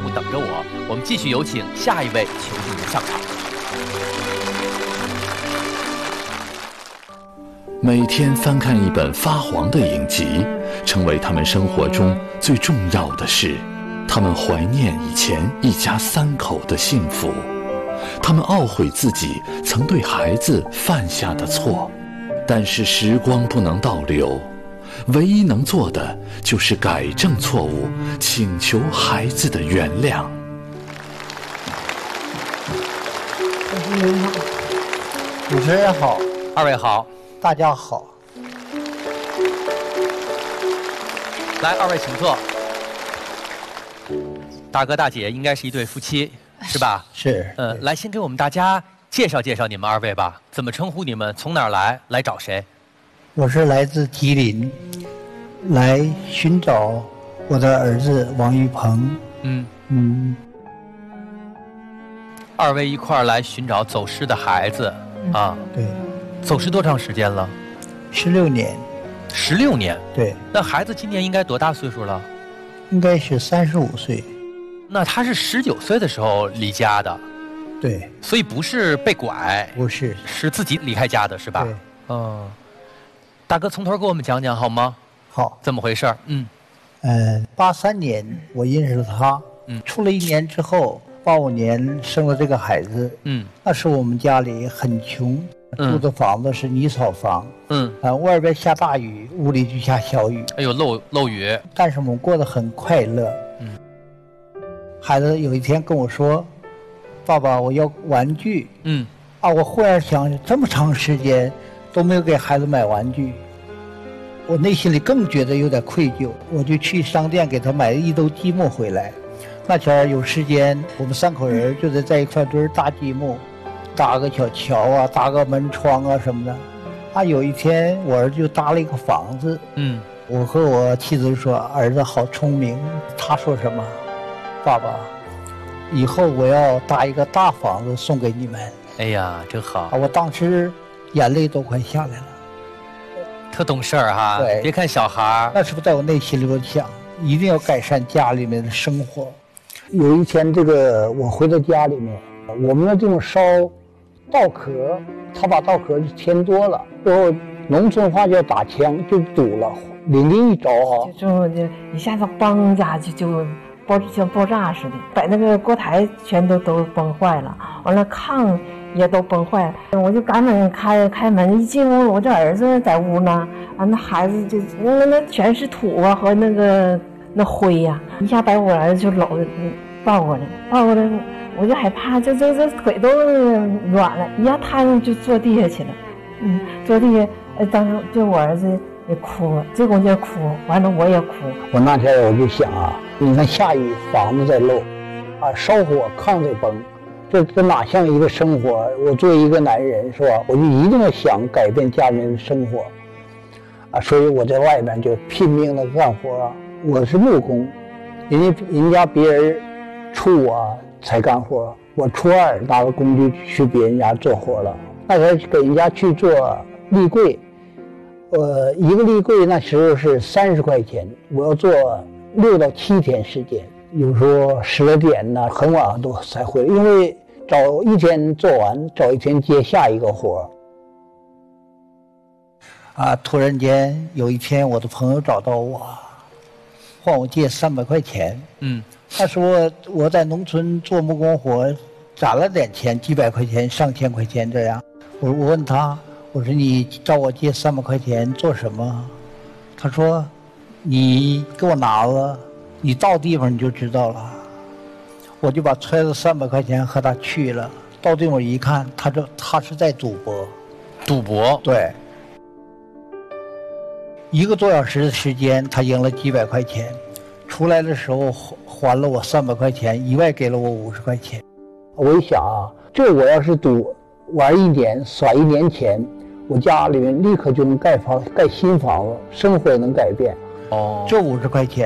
府等着我。我们继续有请下一位求助人上场。 每天翻看一本发黄的影集，成为他们生活中最重要的事。他们怀念以前一家3口的幸福，他们懊悔自己曾对孩子犯下的错。但是时光不能倒流，唯一能做的就是改正错误，请求孩子的原谅。 主持人好， 二位好， 大家好。 来，二位请坐。大哥大姐应该是一对夫妻，是吧？ 是。 来，先给我们大家介绍介绍你们二位吧。怎么称呼你们？从哪儿来？来找谁？ 我是来自吉林，来寻找我的儿子王玉鹏。 二位一块儿来寻找走失的孩子啊？ 对。 走失多长时间了 ？16年。 16年。 对。 那孩子今年应该多大岁数了？ 应该是35岁。 那他是19岁的时候离家的。 对。 所以不是被拐， 不是， 是自己离开家的，是吧？ 对。 大哥从头给我们讲讲好吗？ 好。 怎么回事 ？83年我认识了他。处了1年之后，85年生了这个孩子。那时我们家里很穷，住的房子是泥草房。外边下大雨，屋里就下小雨。 哎呦，漏雨。 但是我们过得很快乐。孩子有一天跟我说：“爸爸，我要玩具。”我忽然想，这么长时间都没有给孩子买玩具，我内心里更觉得有点愧疚。我就去商店给他买了1兜积木回来。那前有时间，我们3口人就在一块堆搭积木，搭个小桥啊，搭个门窗啊什么的。有一天我儿子就搭了一个房子。我和我妻子说：“儿子好聪明。”他说什么？爸爸，以后我要搭一个大房子送给你们。 哎呀，真好！ 我当时眼泪都快下来了。 特懂事儿哈。对，别看小孩， 那时候在我内心里我想，一定要改善家里面的生活。有一天，我回到家里面，我们的这种烧稻壳，他把稻壳填多了，最后农村话叫打枪，就堵了，领令一着就一下子崩下去，就像爆炸似的，把那个锅台全都崩坏了，完了炕也都崩坏了。我就赶紧开门，一进屋，我这儿子在屋呢，那孩子就那全是土啊和那灰呀，一下把我儿子就抱过来，我就害怕，这腿都软了，一下瘫上就坐地下去了。坐地下，当时就我儿子也哭了，这功夫哭，完了我也哭。 我那天我就想你看下雨房子在漏，烧火炕在崩，这哪像一个生活？我作为一个男人是吧，我就一定要想改变家人的生活，所以我在外面就拼命的干活。我是木工，人家别人初5才干活，我初2拿个工具去别人家做活了。那时候给人家去做立柜，一个立柜那时候是30块钱，我要做6到7天时间，有时候10来点呢，很晚都才回来，因为早一天做完，早一天接下一个活。突然间有一天，我的朋友找到我，管我借300块钱。那时候我在农村做木工活，攒了点钱，几百块钱、上千块钱这样。我问他，我说你找我借300块钱做什么？他说，你给我拿了，你到地方你就知道了。我就把揣着300块钱和他去了，到地方一看，他是在赌博。 赌博？ 对。1个多小时的时间，他赢了几百块钱。出来的时候还了我300块钱，意外给了我50块钱。我一想这我要是玩1年，耍1年钱，我家里面立刻就能盖新房子，生活也能改变。这50块钱